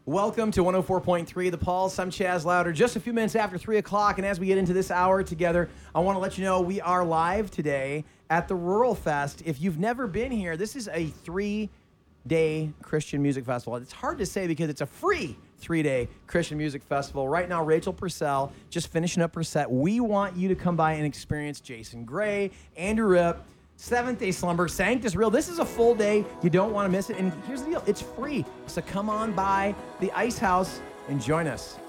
Welcome to 104.3 The Pulse. I'm Chaz Louder. Just a few minutes after 3 o'clock, and as we get into this hour together, I want to let you know we are live today at the Rural Fest. If you've never been here, this is a 3-day Christian music festival. It's hard to say because it's a free 3-day Christian music festival. Right now, Rachel Purcell just finishing up her set. We want you to come by and experience Jason Gray, Andrew Ripp, Seventh Day Slumber, Sanctus Real. This is a full day. You don't want to miss it. And here's the deal. It's free. So come on by the Ice House and join us.